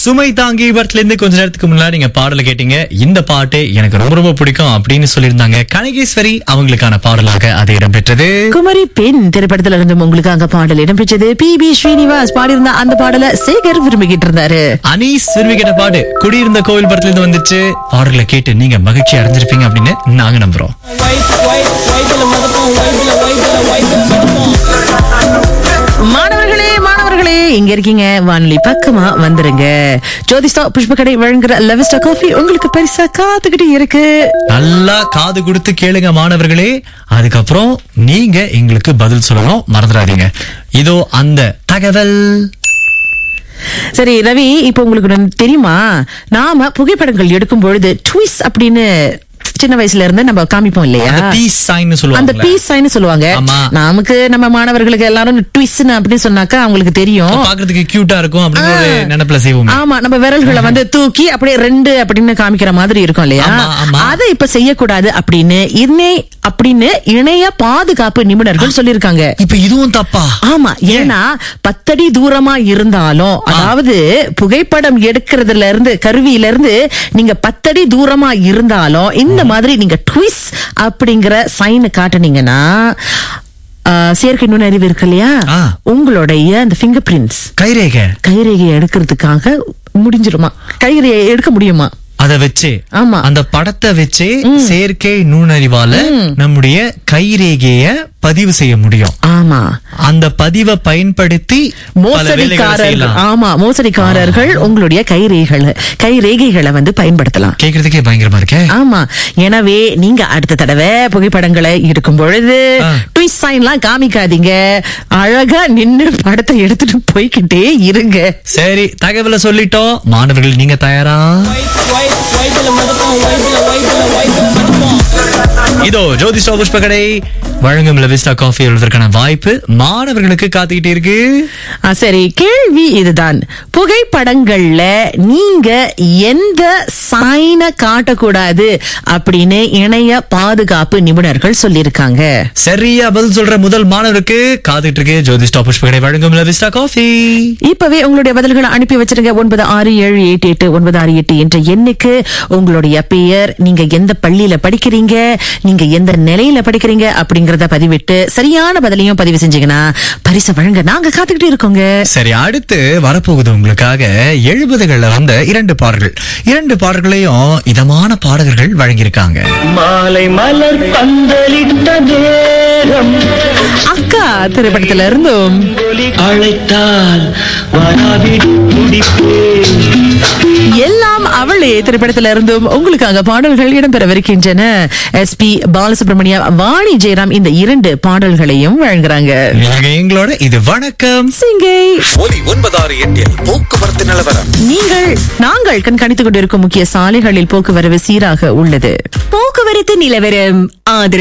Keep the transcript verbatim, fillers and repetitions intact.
சுமை தாங்கி படத்துல இருந்து கொஞ்ச நேரத்துக்கு முன்னாடி நீங்க பாடல கேட்டீங்க. இந்த பாட்டு எனக்கு ரொம்ப ரொம்ப பிடிக்கும் அப்படின்னு சொல்லியிருந்தாங்க கனகேஸ்வரி. அவங்களுக்கான பாடலாக அது இடம்பெற்றது. குமரி பெண் திரைப்படத்துல இருந்து உங்களுக்கு அங்க பாடல் இடம்பெற்றது. பி பி ஸ்ரீனிவாஸ் பாடியிருந்த அந்த பாடல சேகர் விரும்பிக்கிட்டு இருந்தாரு. அனீஸ் விரும்பி கேட்ட பாடு குடியிருந்த கோவில் படத்துல இருந்து வந்துச்சு. பாடல்களை கேட்டு நீங்க மகிழ்ச்சி அடைஞ்சிருப்பீங்க அப்படின்னு நாங்க நம்புறோம். மாணவர்களே மாணவர்களே இங்க இருக்கீங்க, வானொலி பக்கமா வந்துருங்க. ஜோதிஸ்டா புஷ்பக்கடை வழங்குற லெவிஸ்டா காஃபி உங்களுக்கு பரிசா காத்துக்கிட்டு இருக்கு. நல்லா காது கொடுத்து கேளுங்க மாணவர்களே. அதுக்கப்புறம் நீங்க எங்களுக்கு பதில் சொல்லணும், மறந்துடாதீங்க. இதோ அந்த தகவல். சரி ரவி, இப்ப உங்களுக்கு தெரியுமா, நாம புகைப்படங்கள் எடுக்கும் பொழுது ட்விஸ் அப்படின்னு சின்ன வயசுல இருந்து நம்ம காமிப்போம் இல்லையா, பீஸ் சைன் சொல்லுவாங்க. அந்த பீஸ் சைன் சொல்லுவாங்க. நமக்கு நம்ம மாணவர்களுக்கு எல்லாரும் ட்விஸ் அப்படின்னு சொன்னாக்கா அவங்களுக்கு தெரியும், பாக்குறதுக்கு கியூட்டா இருக்கும் அப்படின்னு ஒரு நினைப்புல செய்வோம். ஆமா, நம்ம விரல்களை வந்து தூக்கி அப்படியே ரெண்டு அப்படின்னு காமிக்கிற மாதிரி இருக்கும் இல்லையா. அதை இப்ப செய்யக்கூடாது அப்படின்னு இணை அப்படின்னு இணைய பாதுகாப்பு நிபுணர்கள் சொல்லிருக்காங்க. இப்ப இதுவும் தப்பா? ஆமா, ஏன்னா பத்தடி தூரமா இருந்தாலும், அதாவது புகைப்படம் எடுக்கிறதுல இருந்து கருவியில இருந்து நீங்க பத்தடி தூரமா இருந்தாலும் இந்த மாதிரி நீங்க ட்விஸ் அப்படிங்கிற சைன் காட்டுனீங்கன்னா, செயற்கை நுண்ணறிவு இருக்கு இல்லையா, உங்களுடைய அந்த பிங்கர் பிரிண்ட்ஸ் கைரேகை கைரேகையை எடுக்கிறதுக்காக முடிஞ்சிருமா, கைரேகை எடுக்க முடியுமா அத வச்சு. ஆமா, அந்த படத்தை வச்சு செயற்கை நுண்ணறிவால நம்முடைய கைரேகைய பதிவு செய்ய முடியும். ஆமா, அந்த பதிவை பயன்படுத்தி மோசடிக்காரர்கள் ஆமா மோசடிக்காரர்கள் உங்களுடைய கைரேகைகளை கைரேகைகளை வந்து பயன்படுத்தலாம். கேக்குறதுக்கே பயங்கரமா இருக்கு. ஆமா, எனவே நீங்க அடுத்த தடவை புகைப்படங்களை எடுக்கும் பொழுது ட்விஸ் சைன்லாம் காமிக்காதீங்க, அழகா நின்னு படத்தை எடுத்துட்டு போய்கிட்டே இருங்க. சரி, தகவலை சொல்லிட்டோம் மாணவர்கள், நீங்க தயாரா? இதோ ஜோதிஸ்டா புஷ்பக்கடை வழங்கும் லெவிஸ்டா காஃபி எழுதுவதற்கான வாய்ப்பு மாணவர்களுக்கு காத்துக்கிட்டே இருக்கு. சரி, கேள்வி இதுதான். புகைப்படங்கள்ல நீங்க எந்த சைனை காட்டக்கூடாது அப்படின்னு இணைய பாதுகாப்பு நிபுணர்கள் சொல்லியிருக்காங்க. சரியா பதில் சொல்ற முதல் மாணவருக்கு காத்துக்கிட்டு இருக்கு ஜோதிஸ்டா புஷ்பக்கடை வழங்கும் லெவிஸ்டா காஃபி. இப்பவே உங்களுடைய பதில்களை அனுப்பி வச்சிருங்க. ஒன்பது ஆறு ஏழு எட்டு எட்டு ஒன்பது ஆறு எட்டு என்ற எண்ணுக்கு உங்களுடைய பெயர், நீங்க எந்த பள்ளியில படிக்கிறீங்க, நீங்க எந்த நிலையில படிக்கிறீங்க அப்படிங்கறத பதிவிட்டு சரியான பதிலையும் பதிவு செஞ்சீங்கன்னா பரிசு வழங்க நாங்க காத்துக்கிட்டு இருக்கோங்க. சரி, அடுத்து வரப்போகுது உங்களுக்காக எழுபதுகள்ல வந்த இரண்டு பாடல்கள். இரண்டு பாடல்களையும் இதமான பாடகர்கள் வழங்கியிருக்காங்க. மாலை மலர் பந்தலிட்ட நேரம் அக்கா திரைப்படத்துல இருந்தும் அழைத்தால் எல்லாம் அவளே திரைப்படத்துல இருந்தும் உங்களுக்காக பாடல்கள் இடம்பெறவிருக்கின்றன. எஸ் பி பாலசுப்ரமணியா, வாணி ஜெயராம் இந்த இரண்டு பாடல்களையும் வழங்குறாங்க. எங்களோட இது வணக்கம் சிங்கை ஒலி ஒன்பதாறு எட்டில் போக்குவரத்து நிலவரம். நீங்கள் நாங்கள் கண்காணித்துக் கொண்டிருக்கும் முக்கிய சாலைகளில் போக்குவரவு சீராக உள்ளது. போக்குவரத்து நிலவரம் ஆதரவு